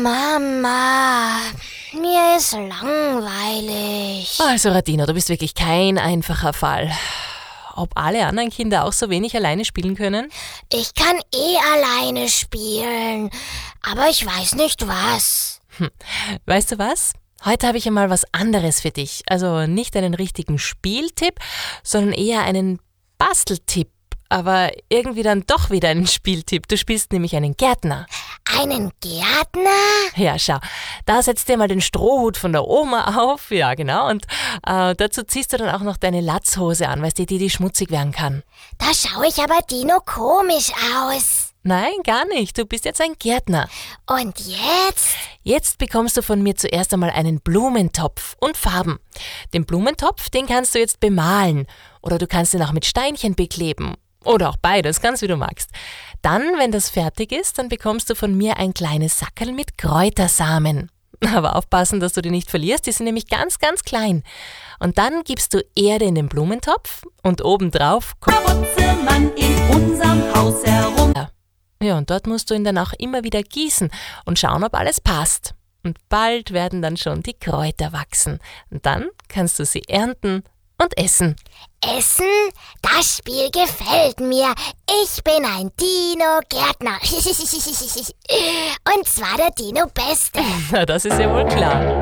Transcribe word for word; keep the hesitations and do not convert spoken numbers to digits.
Mama, mir ist langweilig. Also Radina, du bist wirklich kein einfacher Fall. Ob alle anderen Kinder auch so wenig alleine spielen können? Ich kann eh alleine spielen, aber ich weiß nicht was. Hm. Weißt du was? Heute habe ich einmal was anderes für dich. Also nicht einen richtigen Spieltipp, sondern eher einen Basteltipp. Aber irgendwie dann doch wieder einen Spieltipp. Du spielst nämlich einen Gärtner. Einen Gärtner? Ja, schau. Da setzt dir mal den Strohhut von der Oma auf. Ja, genau. Und äh, dazu ziehst du dann auch noch deine Latzhose an, weißt du, die, die schmutzig werden kann. Da schaue ich aber Dino komisch aus. Nein, gar nicht. Du bist jetzt ein Gärtner. Und jetzt? Jetzt bekommst du von mir zuerst einmal einen Blumentopf und Farben. Den Blumentopf, den kannst du jetzt bemalen. Oder du kannst ihn auch mit Steinchen bekleben. Oder auch beides, ganz wie du magst. Dann, wenn das fertig ist, dann bekommst du von mir ein kleines Sackerl mit Kräutersamen. Aber aufpassen, dass du die nicht verlierst, die sind nämlich ganz, ganz klein. Und dann gibst du Erde in den Blumentopf und obendrauf Wurzelmann in unserem Haus herum. Ja, und dort musst du ihn dann auch immer wieder gießen und schauen, ob alles passt. Und bald werden dann schon die Kräuter wachsen. Und dann kannst du sie ernten und essen. Essen? Das Spiel gefällt mir. Ich bin ein Dino-Gärtner. Und zwar der Dino-Beste. Na, das ist ja wohl klar.